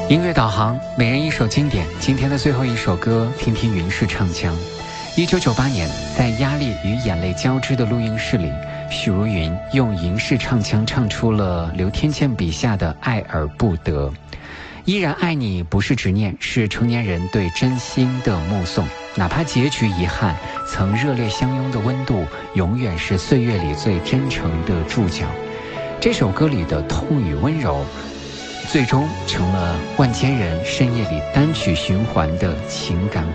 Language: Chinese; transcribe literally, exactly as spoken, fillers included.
音乐导航，每人一首经典。今天的最后一首歌，听听云氏唱腔。一九九八年，在压力与眼泪交织的录音室里，许茹芸用银氏唱腔唱出了刘天健笔下的爱而不得。依然爱你不是执念，是成年人对真心的目送。哪怕结局遗憾，曾热烈相拥的温度，永远是岁月里最真诚的注脚。这首歌里的痛与温柔，最终成了万千人深夜里单曲循环的情感